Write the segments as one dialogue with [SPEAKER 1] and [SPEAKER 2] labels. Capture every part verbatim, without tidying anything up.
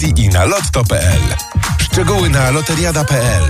[SPEAKER 1] promocji i na lotto kropka p l. Szczegóły na loteriada kropka p l.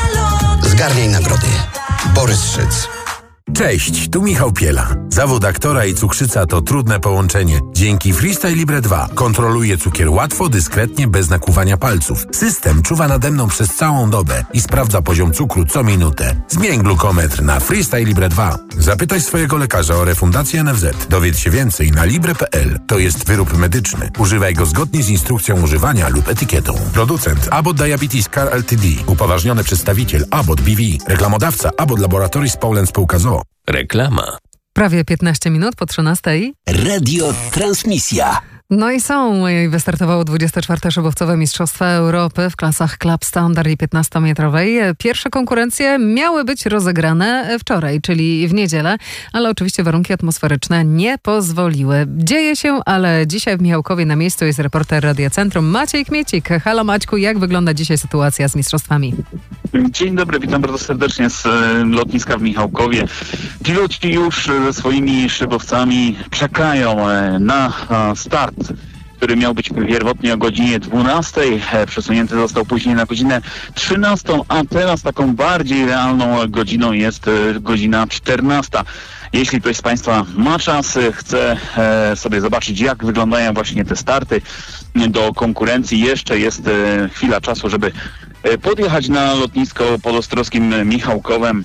[SPEAKER 2] Zgarniaj nagrody. Borys Szyc.
[SPEAKER 3] Cześć, tu Michał Piela. Zawód aktora i cukrzyca to trudne połączenie. Dzięki Freestyle Libre dwa kontroluję cukier łatwo, dyskretnie, bez nakłuwania palców. System czuwa nade mną przez całą dobę i sprawdza poziom cukru co minutę. Zmień glukometr na Freestyle Libre dwa. Zapytaj swojego lekarza o refundację N F Z. Dowiedz się więcej na libre kropka p l. To jest wyrób medyczny. Używaj go zgodnie z instrukcją używania lub etykietą. Producent Abbott Diabetes Care Ltd. Upoważniony przedstawiciel Abbott B V. Reklamodawca Abbott Laboratories Poland Spółka z o o.
[SPEAKER 4] Reklama.
[SPEAKER 5] Prawie piętnaście minut po trzynastej.
[SPEAKER 4] Radio Transmisja.
[SPEAKER 5] No i są. Wystartowało dwudzieste czwarte szybowcowe Mistrzostwa Europy w klasach Club Standard i piętnastometrowej. Pierwsze konkurencje miały być rozegrane wczoraj, czyli w niedzielę, ale oczywiście warunki atmosferyczne nie pozwoliły. Dzieje się, ale dzisiaj w Michałkowie na miejscu jest reporter Radia Centrum Maciej Kmiecik. Halo Maćku, jak wygląda dzisiaj sytuacja z mistrzostwami?
[SPEAKER 6] Dzień dobry, witam bardzo serdecznie z lotniska w Michałkowie. Piloci już ze swoimi szybowcami czekają na start, który miał być pierwotnie o godzinie dwunastej, przesunięty został później na godzinę trzynastą, a teraz taką bardziej realną godziną jest godzina czternasta. Jeśli ktoś z Państwa ma czas, chce sobie zobaczyć, jak wyglądają właśnie te starty do konkurencji, jeszcze jest chwila czasu, żeby podjechać na lotnisko pod Ostrowskim Michałkowem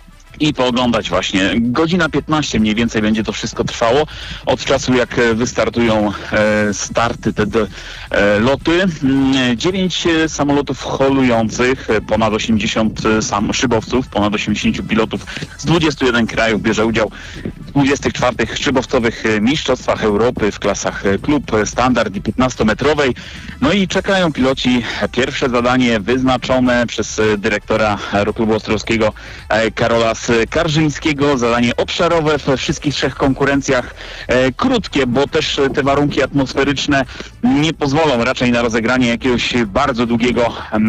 [SPEAKER 6] i pooglądać właśnie. Godzina piętnaście mniej więcej będzie to wszystko trwało od czasu, jak wystartują e, starty, te e, loty. Dziewięć samolotów holujących, ponad osiemdziesiąt sam szybowców, ponad osiemdziesięciu pilotów z dwudziestu jeden krajów bierze udział w dwudziestych czwartych szybowcowych Mistrzostwach Europy w klasach klub, standard i piętnastometrowej. No i czekają piloci. Pierwsze zadanie wyznaczone przez dyrektora Aeroklubu Ostrowskiego Karola Karżyńskiego. Zadanie obszarowe we wszystkich trzech konkurencjach. E, krótkie, bo też te warunki atmosferyczne nie pozwolą raczej na rozegranie jakiegoś bardzo długiego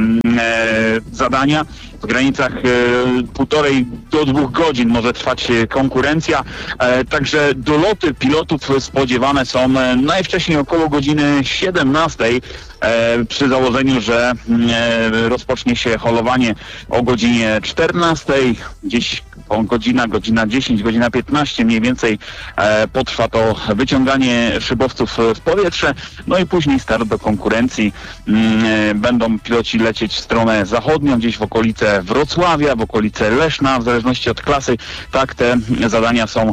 [SPEAKER 6] e, zadania. W granicach e, półtorej do dwóch godzin może trwać konkurencja. E, także doloty pilotów spodziewane są najwcześniej około godziny siedemnastej. E, przy założeniu, że e, rozpocznie się holowanie o godzinie czternastej, gdzieś o godzina, godzina dziesięć, godzina piętnaście mniej więcej e, potrwa to wyciąganie szybowców w powietrze, no i później start do konkurencji. E, będą piloci lecieć w stronę zachodnią, gdzieś w okolice Wrocławia, w okolice Leszna, w zależności od klasy. Tak, te zadania są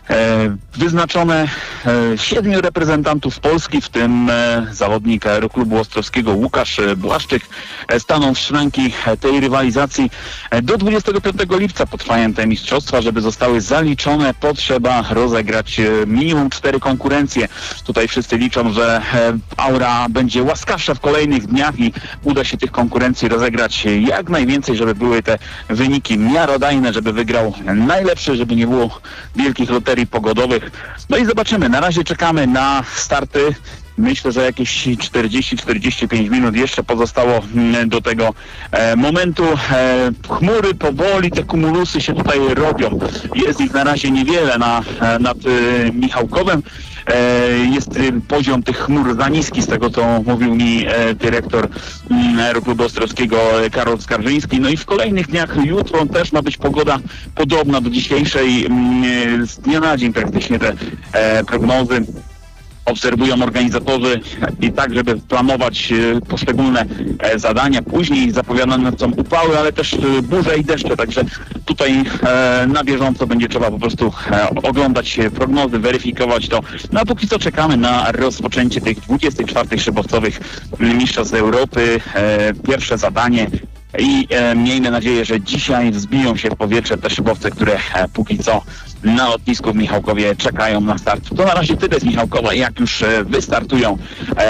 [SPEAKER 6] E, wyznaczone e, siedmiu reprezentantów Polski, w tym e, zawodnik Aeroklubu Ostrowskiego Łukasz Błaszczyk, e, staną w szranki tej rywalizacji. E, do dwudziestego piątego lipca potrwają te mistrzostwa. Żeby zostały zaliczone, potrzeba rozegrać e, minimum cztery konkurencje. Tutaj wszyscy liczą, że e, aura będzie łaskawsza w kolejnych dniach i uda się tych konkurencji rozegrać jak najwięcej, żeby były te wyniki miarodajne, żeby wygrał najlepszy, żeby nie było wielkich loterii pogodowych. No i zobaczymy. Na razie czekamy na starty. Myślę, że jakieś czterdzieści czterdzieści pięć minut jeszcze pozostało do tego e, momentu. E, chmury powoli, te kumulusy się tutaj robią. Jest ich na razie niewiele na, nad e, Michałkowem. E, jest e, poziom tych chmur za niski, z tego co mówił mi e, dyrektor m, Aeroklubu Ostrowskiego Karol Skarżyński. No i w kolejnych dniach, jutro też ma być pogoda podobna do dzisiejszej. M, z dnia na dzień praktycznie te e, prognozy obserwują organizatorzy i tak, żeby planować poszczególne zadania. Później zapowiadane są upały, ale też burze i deszcze, także tutaj na bieżąco będzie trzeba po prostu oglądać prognozy, weryfikować to. No a póki co czekamy na rozpoczęcie tych dwudziestych czwartych szybowcowych Mistrzostw Europy. Pierwsze zadanie i e, miejmy nadzieję, że dzisiaj wzbiją się w powietrze te szybowce, które e, póki co na lotnisku w Michałkowie czekają na start. To na razie tyle z Michałkowa. Jak już e, wystartują,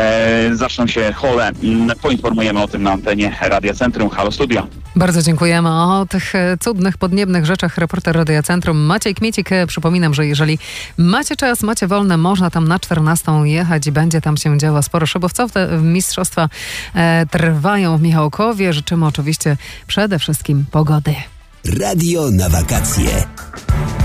[SPEAKER 6] e, zaczną się hole, m, poinformujemy o tym na antenie Radia Centrum. Halo Studio.
[SPEAKER 5] Bardzo dziękujemy. O tych cudnych, podniebnych rzeczach reporter Radia Centrum Maciej Kmiecik. Przypominam, że jeżeli macie czas, macie wolne, można tam na czternastą jechać i będzie tam się działo sporo szybowców. Te mistrzostwa e, trwają w Michałkowie. Życzymy oczywiście przede wszystkim pogody.
[SPEAKER 4] Radio na wakacje.